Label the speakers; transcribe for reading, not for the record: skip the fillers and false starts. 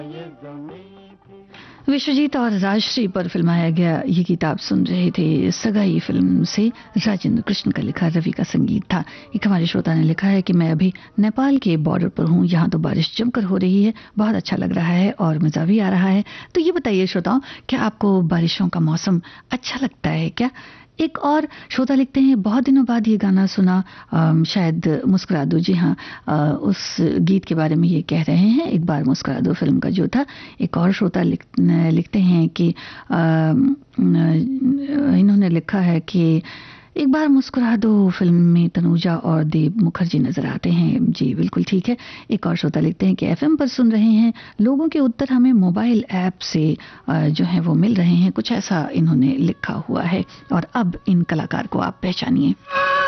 Speaker 1: विश्वजीत और राजश्री पर फिल्माया गया ये गीत आप सुन रहे थे सगाई फिल्म से। राजेंद्र कृष्ण का लिखा, रवि का संगीत था। एक हमारे श्रोता ने लिखा है कि मैं अभी नेपाल के बॉर्डर पर हूँ, यहाँ तो बारिश जमकर हो रही है, बहुत अच्छा लग रहा है और मजा भी आ रहा है। तो ये बताइए श्रोताओं, क्या आपको बारिशों का मौसम अच्छा लगता है क्या? एक और श्रोता लिखते हैं, बहुत दिनों बाद ये गाना सुना, शायद मुस्कुरा दो। जी हाँ, उस गीत के बारे में ये कह रहे हैं, एक बार मुस्कुरा दो फिल्म का जो था। एक और श्रोता लिखते हैं कि इन्होंने लिखा है कि एक बार मुस्कुरा दो फिल्म में तनुजा और देव मुखर्जी नजर आते हैं। जी बिल्कुल ठीक है। एक और श्रोता लिखते हैं कि एफएम पर सुन रहे हैं, लोगों के उत्तर हमें मोबाइल ऐप से जो है वो मिल रहे हैं, कुछ ऐसा इन्होंने लिखा हुआ है। और अब इन कलाकार को आप पहचानिए।